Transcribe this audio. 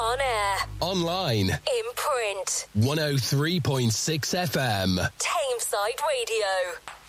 On air. Online. In print. 103.6 FM. Tameside Radio.